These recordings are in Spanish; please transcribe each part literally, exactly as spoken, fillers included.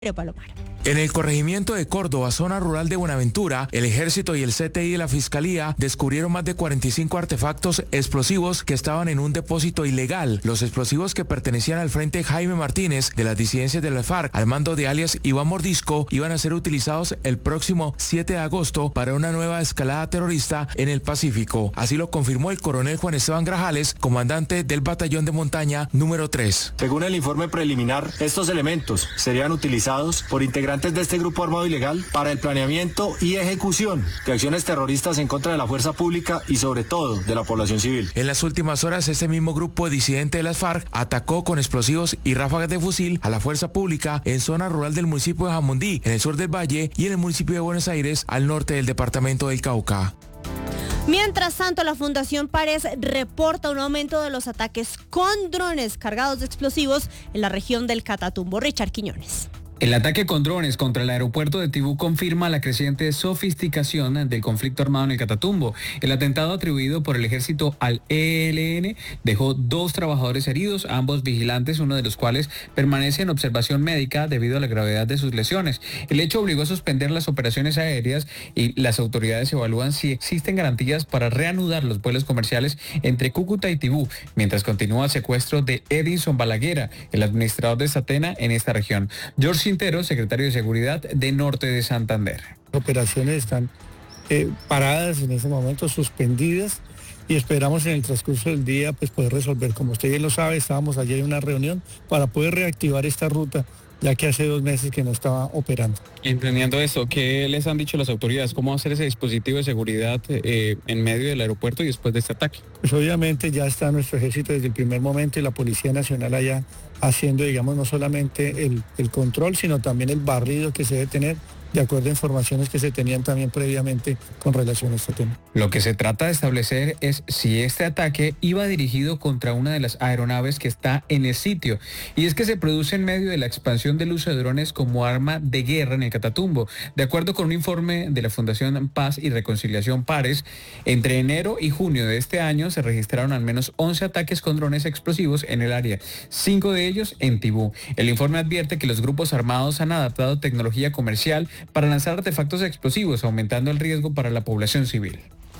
Palomar. En el corregimiento de Córdoba, zona rural de Buenaventura, el Ejército y el C T I de la Fiscalía descubrieron más de cuarenta y cinco artefactos explosivos que estaban en un depósito ilegal. Los explosivos que pertenecían al Frente Jaime Martínez de las disidencias de la FARC, al mando de alias Iván Mordisco, iban a ser utilizados el próximo siete de agosto para una nueva escalada terrorista en el Pacífico. Así lo confirmó el coronel Juan Esteban Grajales, comandante del batallón de montaña número tres. Según el informe preliminar, estos elementos serían utilizados por integrantes de este grupo armado ilegal para el planeamiento y ejecución de acciones terroristas en contra de la fuerza pública y sobre todo de la población civil. En las últimas horas, este mismo grupo disidente de las FARC atacó con explosivos y ráfagas de fusil a la fuerza pública en zona rural del municipio de Jamundí, en el sur del Valle, y en el municipio de Buenos Aires, al norte del departamento del Cauca. Mientras tanto, la Fundación Pares reporta un aumento de los ataques con drones cargados de explosivos en la región del Catatumbo. Richard Quiñones. El ataque con drones contra el aeropuerto de Tibú confirma la creciente sofisticación del conflicto armado en el Catatumbo. El atentado atribuido por el ejército al E L N dejó dos trabajadores heridos, ambos vigilantes, uno de los cuales permanece en observación médica debido a la gravedad de sus lesiones. El hecho obligó a suspender las operaciones aéreas y las autoridades evalúan si existen garantías para reanudar los vuelos comerciales entre Cúcuta y Tibú, mientras continúa el secuestro de Edinson Balaguer, el administrador de Satena en esta región. George Quintero, secretario de Seguridad de Norte de Santander. Las operaciones están eh, paradas en este momento, suspendidas, y esperamos en el transcurso del día pues poder resolver. Como usted bien lo sabe, estábamos ayer en una reunión para poder reactivar esta ruta, ya que hace dos meses que no estaba operando. Entendiendo esto, ¿qué les han dicho las autoridades? ¿Cómo va a ser ese dispositivo de seguridad eh, en medio del aeropuerto y después de este ataque? Pues obviamente ya está nuestro ejército desde el primer momento y la Policía Nacional allá haciendo, digamos, no solamente el, el control, sino también el barrido que se debe tener, de acuerdo a informaciones que se tenían también previamente con relación a este tema. Lo que se trata de establecer es si este ataque iba dirigido contra una de las aeronaves que está en el sitio. Y es que se produce en medio de la expansión del uso de drones como arma de guerra en el Catatumbo. De acuerdo con un informe de la Fundación Paz y Reconciliación Pares, entre enero y junio de este año se registraron al menos once ataques con drones explosivos en el área, cinco de ellos en Tibú. El informe advierte que los grupos armados han adaptado tecnología comercial para lanzar artefactos explosivos, aumentando el riesgo para la población civil.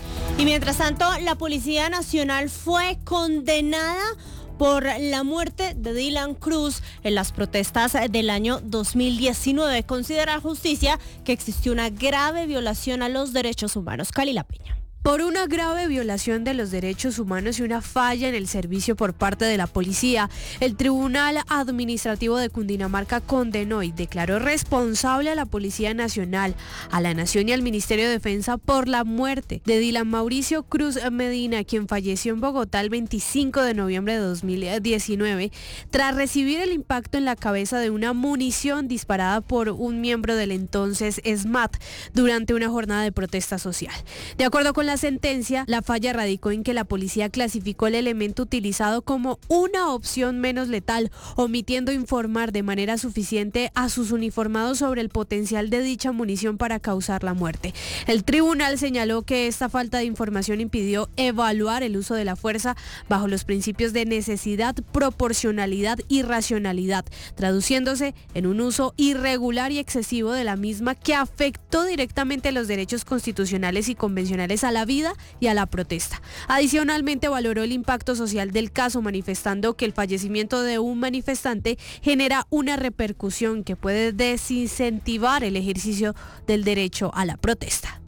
Y mientras tanto, la Policía Nacional fue condenada por la muerte de Dylan Cruz en las protestas del año dos mil diecinueve. Considera justicia que existió una grave violación a los derechos humanos. Kalila Peña. Por una grave violación de los derechos humanos y una falla en el servicio por parte de la policía, el Tribunal Administrativo de Cundinamarca condenó y declaró responsable a la Policía Nacional, a la Nación y al Ministerio de Defensa por la muerte de Dylan Mauricio Cruz Medina, quien falleció en Bogotá el veinticinco de noviembre de dos mil diecinueve, tras recibir el impacto en la cabeza de una munición disparada por un miembro del entonces SMAT durante una jornada de protesta social. De acuerdo con la sentencia, la falla radicó en que la policía clasificó el elemento utilizado como una opción menos letal, omitiendo informar de manera suficiente a sus uniformados sobre el potencial de dicha munición para causar la muerte. El tribunal señaló que esta falta de información impidió evaluar el uso de la fuerza bajo los principios de necesidad, proporcionalidad y racionalidad, traduciéndose en un uso irregular y excesivo de la misma que afectó directamente los derechos constitucionales y convencionales a la vida y a la protesta. Adicionalmente, valoró el impacto social del caso, manifestando que el fallecimiento de un manifestante genera una repercusión que puede desincentivar el ejercicio del derecho a la protesta.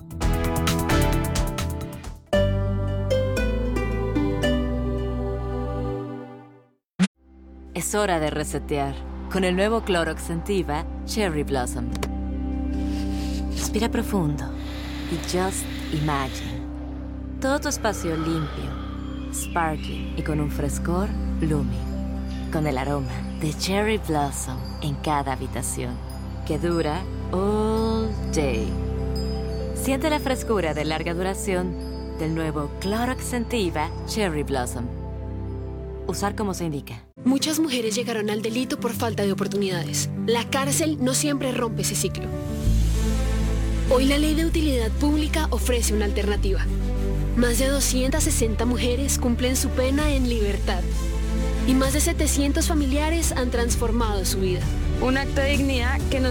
Es hora de resetear con el nuevo Clorox Scentiva Cherry Blossom. Respira profundo y just imagine todo tu espacio limpio, sparkling y con un frescor blooming, con el aroma de Cherry Blossom en cada habitación, que dura all day. Siente la frescura de larga duración del nuevo Clorox Scentiva Cherry Blossom. Usar como se indica. Muchas mujeres llegaron al delito por falta de oportunidades. La cárcel no siempre rompe ese ciclo. Hoy la Ley de Utilidad Pública ofrece una alternativa. Más de doscientas sesenta mujeres cumplen su pena en libertad. Y más de setecientos familiares han transformado su vida. un acto de dignidad que nos